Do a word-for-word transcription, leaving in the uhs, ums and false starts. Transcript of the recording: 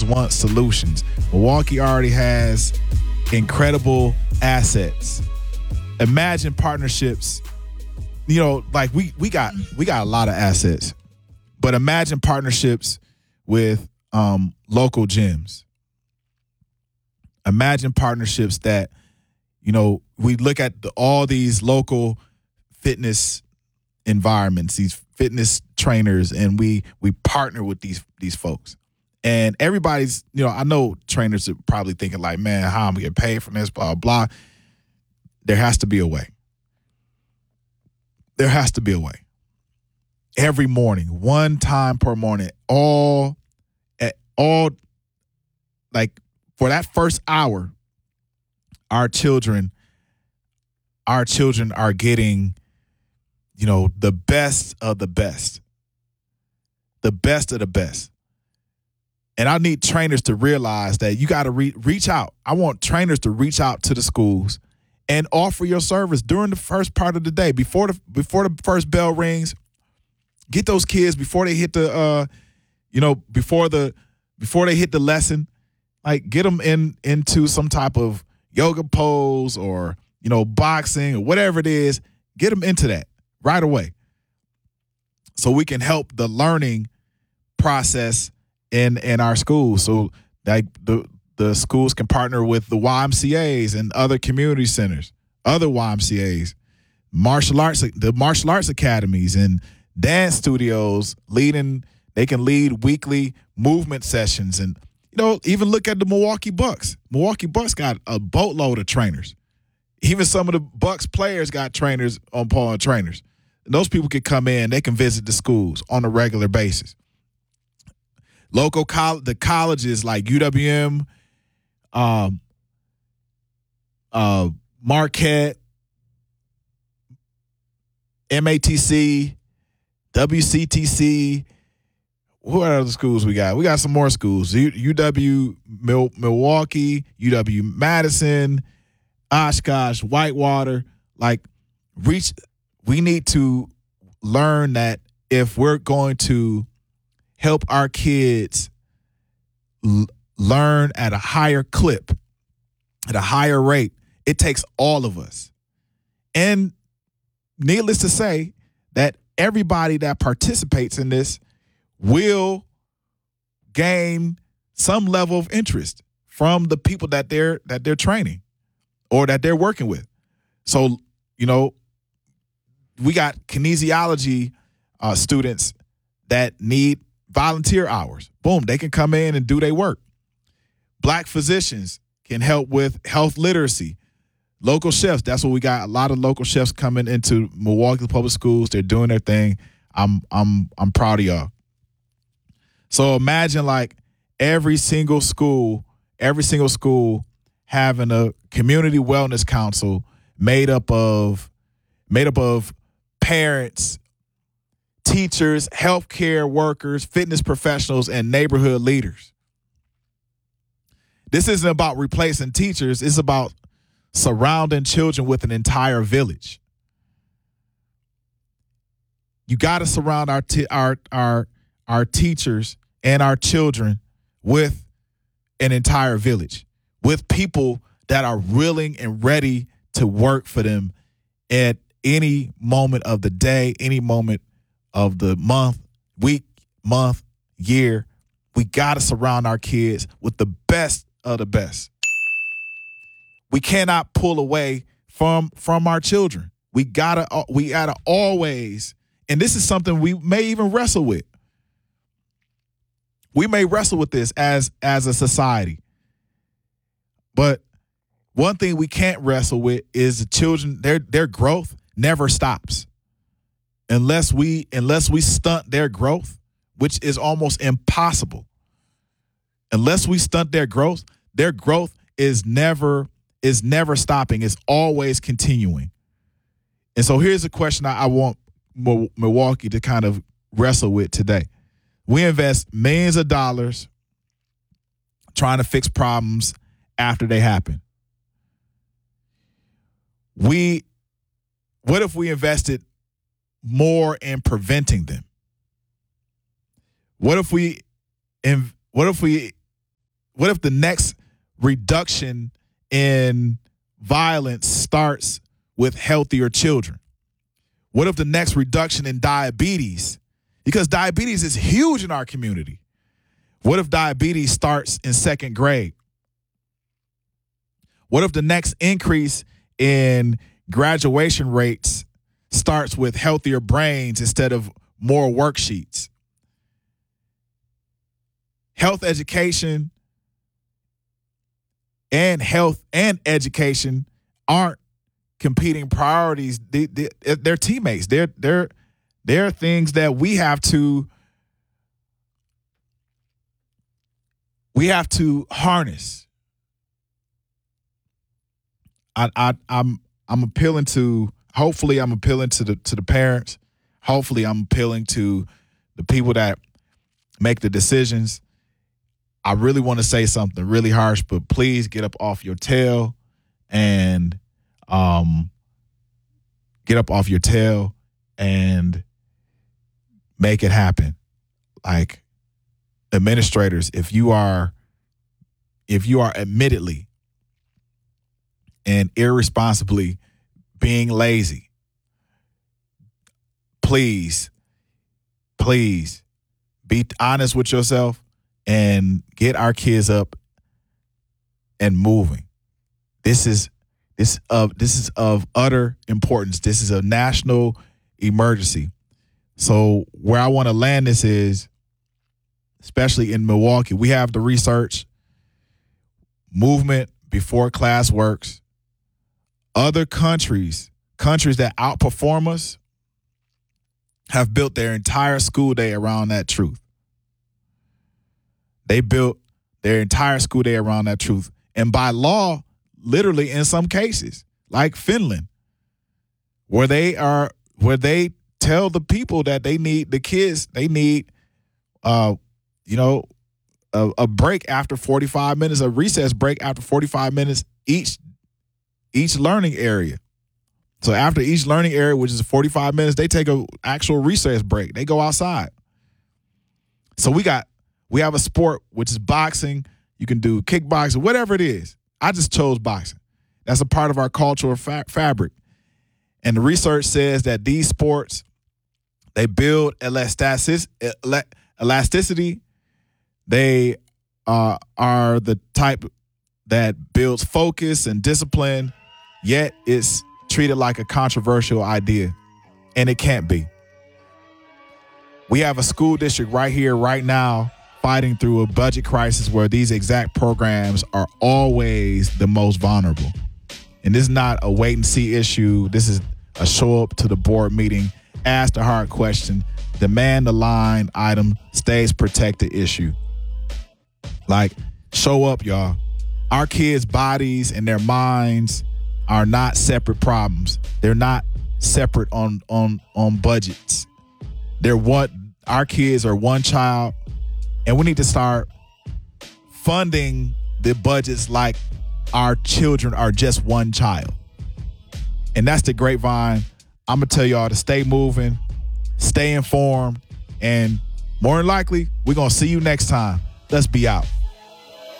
want solutions. Milwaukee already has incredible assets. Imagine partnerships. You know, like we we got we got a lot of assets, but imagine partnerships with um, local gyms. Imagine partnerships that, you know, we look at the, all these local fitness environments, these fitness trainers, and we we partner with these these folks. And everybody's, you know, I know trainers are probably thinking like, man, how am I getting paid from this, blah, blah. There has to be a way. There has to be a way. Every morning, one time per morning, all, at all, like for that first hour, our children, our children are getting, you know, the best of the best. The best of the best. And I need trainers to realize that you got to re- reach out. I want trainers to reach out to the schools and offer your service during the first part of the day, before the before the first bell rings. Get those kids before they hit the, uh, you know, before the before they hit the lesson. Like, get them in into some type of yoga pose or, you know, boxing or whatever it is. Get them into that right away, so we can help the learning process in in our schools. So like the the schools can partner with the Y M C As and other community centers, other Y M C As, martial arts, the martial arts academies and dance studios leading. They can lead weekly movement sessions, and, you know, even look at the Milwaukee Bucks. Milwaukee Bucks got a boatload of trainers. Even some of the Bucks players got trainers on Paul and trainers. And those people can come in. They can visit the schools on a regular basis. Local college, the colleges like U W M, um, uh, Marquette, M A T C, W C T C. What other schools we got? We got some more schools. U W Mil- Milwaukee, U W Madison, Oshkosh, Whitewater. Like, reach. We need to learn that if we're going to help our kids l- learn at a higher clip, at a higher rate, it takes all of us. And needless to say, that everybody that participates in this will gain some level of interest from the people that they're that they're training or that they're working with. So, you know, we got kinesiology uh, students that need volunteer hours. Boom, they can come in and do their work. Black physicians can help with health literacy. Local chefs, that's what we got. A lot of local chefs coming into Milwaukee Public Schools. They're doing their thing. I'm I'm I'm proud of y'all. So imagine like every single school, every single school having a community wellness council made up of made up of parents, teachers, healthcare workers, fitness professionals, and neighborhood leaders. This isn't about replacing teachers. It's about surrounding children with an entire village. You got to surround our t- our our our teachers and our children with an entire village, with people that are willing and ready to work for them at any moment of the day, any moment of the month, week, month, year. We got to surround our kids with the best of the best. We cannot pull away from from our children. We gotta we gotta always, and this is something we may even wrestle with. We may wrestle with this as as a society. But one thing we can't wrestle with is the children, their their growth never stops. Unless we unless we stunt their growth, which is almost impossible. Unless we stunt their growth, their growth is never is never stopping. It's always continuing. And so here's a question I, I want Milwaukee to kind of wrestle with today. We invest millions of dollars trying to fix problems after they happen. We, what if we invested more in preventing them? What if we, what if we what if the next reduction in violence starts with healthier children? What if the next reduction in diabetes, because diabetes is huge in our community. What if diabetes starts in second grade? What if the next increase in graduation rates starts with healthier brains instead of more worksheets? Health education and health and education aren't competing priorities. They, they, they're teammates. They're, they're, they're things that we have to we have to harness. I, I, I'm I'm appealing to. Hopefully, I'm appealing to the to the parents. Hopefully, I'm appealing to the people that make the decisions. I really want to say something really harsh, but please get up off your tail and um, get up off your tail and make it happen. Like, administrators, if you are if you are admittedly and irresponsibly being lazy, please, please be honest with yourself and get our kids up and moving. This is this of this is of utter importance. This is a national emergency. So where I want to land this is, especially in Milwaukee, we have the research, movement before class works. Other countries, countries that outperform us, have built their entire school day around that truth. They built their entire school day around that truth. And by law, literally in some cases, like Finland, where they are, where they tell the people that they need, the kids, they need, uh, you know, a, a break after forty-five minutes, a recess break after forty-five minutes each, each learning area. So after each learning area, which is forty-five minutes, they take a actual recess break. They go outside. So we got, we have a sport, which is boxing. You can do kickboxing, whatever it is. I just chose boxing. That's a part of our cultural fa- fabric. And the research says that these sports, they build elastic- elasticity. They uh, are the type that builds focus and discipline, yet it's treated like a controversial idea, and it can't be. We have a school district right here, right now, fighting through a budget crisis where these exact programs are always the most vulnerable. And this is not a wait and see issue. This is a show up to the board meeting, ask the hard question, demand the line item, stays protected issue. Like, show up, y'all. Our kids' bodies and their minds are not separate problems. They're not separate on on on budgets. They're one. Our kids are one child, and we need to start funding the budgets like our children are just one child. And that's the grapevine. I'm gonna tell y'all to stay moving, stay informed, and more than likely, we're gonna see you next time. Let's be out.